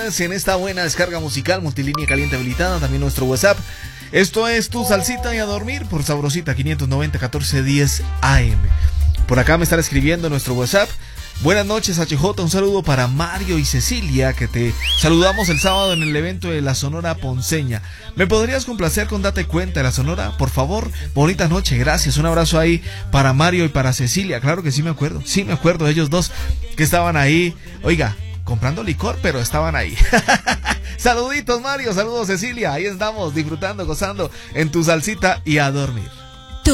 En esta buena descarga musical, multilínea caliente habilitada, también nuestro WhatsApp. Esto es Tu Salsita y a Dormir por Sabrosita 590-1410 AM. Por acá me están escribiendo en nuestro WhatsApp. Buenas noches, HJ, un saludo para Mario y Cecilia, que te saludamos el sábado en el evento de la Sonora Ponceña. ¿Me podrías complacer con Date Cuenta de la Sonora? Por favor, bonita noche, gracias. Un abrazo ahí para Mario y para Cecilia. Claro que sí me acuerdo, ellos dos que estaban ahí, oiga, comprando licor, pero estaban ahí. Saluditos, Mario, saludos, Cecilia. Ahí estamos disfrutando, gozando en Tu Salsita y a Dormir.